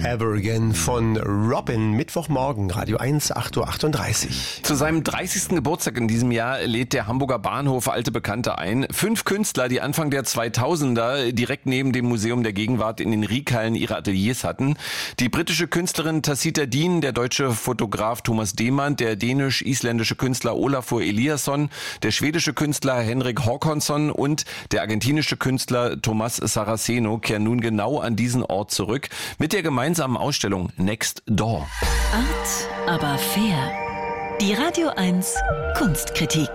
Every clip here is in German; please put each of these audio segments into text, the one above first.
Ever Again von Robin, Mittwochmorgen, Radio 1, 8.38 Uhr. Zu seinem 30. Geburtstag in diesem Jahr lädt der Hamburger Bahnhof alte Bekannte ein. 5 Künstler, die Anfang der 2000er direkt neben dem Museum der Gegenwart in den Riekhallen ihre Ateliers hatten. Die britische Künstlerin Tacita Dean, der deutsche Fotograf Thomas Demand, der dänisch-isländische Künstler Olafur Eliasson, der schwedische Künstler Henrik Håkansson und der argentinische Künstler Tomás Saraceno kehren nun genau an diesen Ort zurück mit der gemeinsamen Ausstellung Next Door. Art, aber fair. Die Radio 1 Kunstkritik.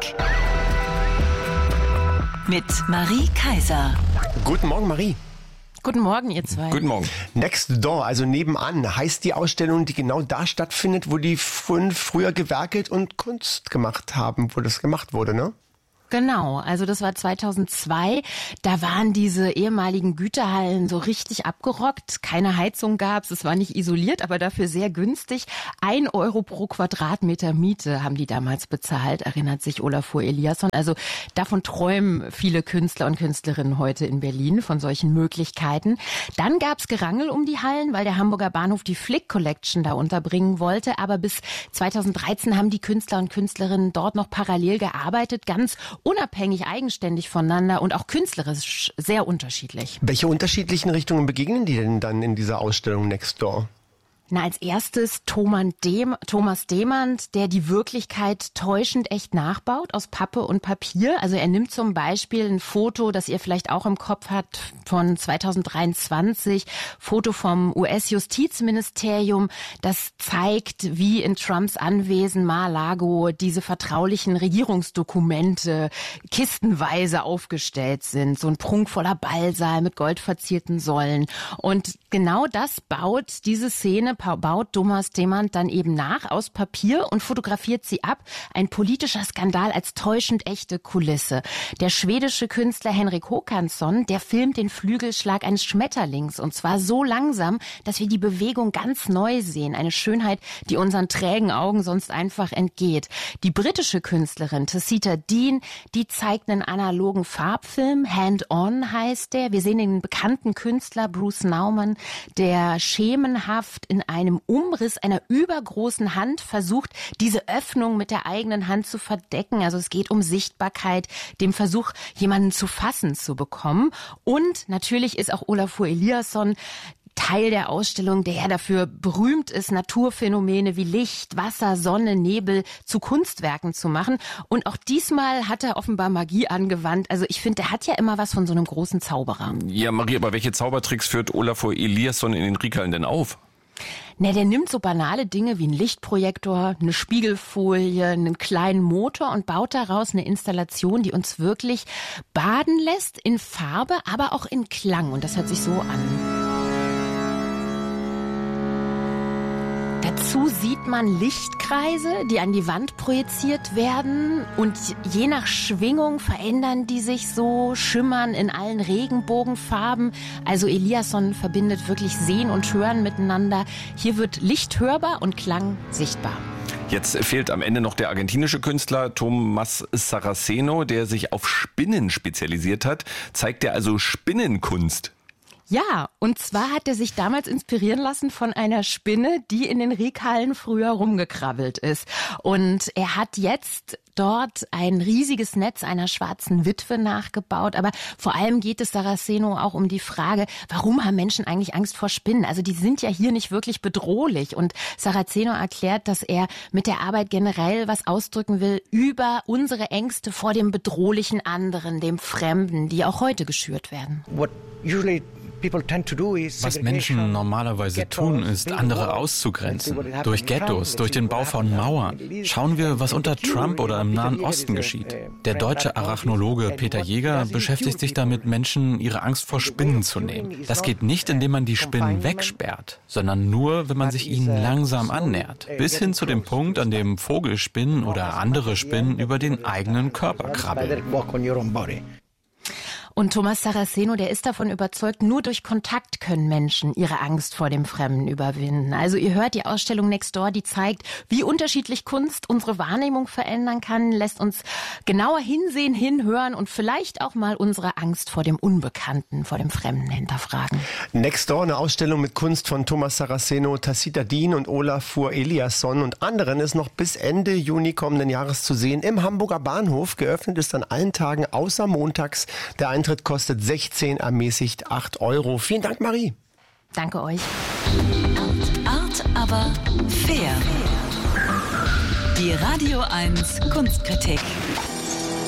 Mit Marie Kaiser. Guten Morgen, Marie. Guten Morgen, ihr zwei. Guten Morgen. Next Door, also nebenan, heißt die Ausstellung, die genau da stattfindet, wo die 5 früher gewerkelt und Kunst gemacht haben, wo das gemacht wurde, ne? Genau, also das war 2002. Da waren diese ehemaligen Güterhallen so richtig abgerockt. Keine Heizung gab's, es war nicht isoliert, aber dafür sehr günstig. 1 Euro pro Quadratmeter Miete haben die damals bezahlt, erinnert sich Olafur Eliasson. Also davon träumen viele Künstler und Künstlerinnen heute in Berlin, von solchen Möglichkeiten. Dann gab's Gerangel um die Hallen, weil der Hamburger Bahnhof die Flick Collection da unterbringen wollte. Aber bis 2013 haben die Künstler und Künstlerinnen dort noch parallel gearbeitet, ganz unabhängig, eigenständig voneinander und auch künstlerisch sehr unterschiedlich. Welche unterschiedlichen Richtungen begegnen die denn dann in dieser Ausstellung Next Door? Na, als erstes Thomas Demand, der die Wirklichkeit täuschend echt nachbaut aus Pappe und Papier. Also er nimmt zum Beispiel ein Foto, das ihr vielleicht auch im Kopf habt, von 2023, Foto vom US-Justizministerium, das zeigt, wie in Trumps Anwesen Mar-a-Lago diese vertraulichen Regierungsdokumente kistenweise aufgestellt sind. So ein prunkvoller Ballsaal mit goldverzierten Säulen. Und genau das baut diese Szene, baut Thomas Demand dann eben nach aus Papier und fotografiert sie ab. Ein politischer Skandal als täuschend echte Kulisse. Der schwedische Künstler Henrik Håkansson, der filmt den Flügelschlag eines Schmetterlings und zwar so langsam, dass wir die Bewegung ganz neu sehen. Eine Schönheit, die unseren trägen Augen sonst einfach entgeht. Die britische Künstlerin Tacita Dean, die zeigt einen analogen Farbfilm. Hand On heißt der. Wir sehen den bekannten Künstler Bruce Nauman, der schemenhaft in einem Umriss einer übergroßen Hand versucht, diese Öffnung mit der eigenen Hand zu verdecken. Also es geht um Sichtbarkeit, dem Versuch, jemanden zu fassen zu bekommen. Und natürlich ist auch Olafur Eliasson Teil der Ausstellung, der ja dafür berühmt ist, Naturphänomene wie Licht, Wasser, Sonne, Nebel zu Kunstwerken zu machen. Und auch diesmal hat er offenbar Magie angewandt. Also ich finde, der hat ja immer was von so einem großen Zauberer. Ja, Marie, aber welche Zaubertricks führt Olafur Eliasson in den Riekhallen denn auf? Na, der nimmt so banale Dinge wie einen Lichtprojektor, eine Spiegelfolie, einen kleinen Motor und baut daraus eine Installation, die uns wirklich baden lässt in Farbe, aber auch in Klang. Und das hört sich so an. Dazu sieht man Lichtkreise, die an die Wand projiziert werden und je nach Schwingung verändern die sich so, schimmern in allen Regenbogenfarben. Also Eliasson verbindet wirklich Sehen und Hören miteinander. Hier wird Licht hörbar und Klang sichtbar. Jetzt fehlt am Ende noch der argentinische Künstler Tomás Saraceno, der sich auf Spinnen spezialisiert hat. Zeigt er also Spinnenkunst? Ja, und zwar hat er sich damals inspirieren lassen von einer Spinne, die in den Riekhallen früher rumgekrabbelt ist. Und er hat jetzt dort ein riesiges Netz einer schwarzen Witwe nachgebaut. Aber vor allem geht es Saraceno auch um die Frage, warum haben Menschen eigentlich Angst vor Spinnen? Also die sind ja hier nicht wirklich bedrohlich. Und Saraceno erklärt, dass er mit der Arbeit generell was ausdrücken will über unsere Ängste vor dem bedrohlichen anderen, dem Fremden, die auch heute geschürt werden. Was Menschen normalerweise tun, ist, andere auszugrenzen. Durch Ghettos, durch den Bau von Mauern. Schauen wir, was unter Trump oder im Nahen Osten geschieht. Der deutsche Arachnologe Peter Jäger beschäftigt sich damit, Menschen ihre Angst vor Spinnen zu nehmen. Das geht nicht, indem man die Spinnen wegsperrt, sondern nur, wenn man sich ihnen langsam annähert. Bis hin zu dem Punkt, an dem Vogelspinnen oder andere Spinnen über den eigenen Körper krabbeln. Und Thomas Saraceno, der ist davon überzeugt, nur durch Kontakt können Menschen ihre Angst vor dem Fremden überwinden. Also ihr hört die Ausstellung Next Door, die zeigt, wie unterschiedlich Kunst unsere Wahrnehmung verändern kann, lässt uns genauer hinsehen, hinhören und vielleicht auch mal unsere Angst vor dem Unbekannten, vor dem Fremden hinterfragen. Next Door, eine Ausstellung mit Kunst von Thomas Saraceno, Tacita Dien und Olafur Eliasson und anderen, ist noch bis Ende Juni kommenden Jahres zu sehen im Hamburger Bahnhof. Geöffnet ist an allen Tagen außer montags. Der Eintritt kostet 16, ermäßigt 8 €. Vielen Dank, Marie. Danke euch. Art, aber fair. Die Radio 1 Kunstkritik.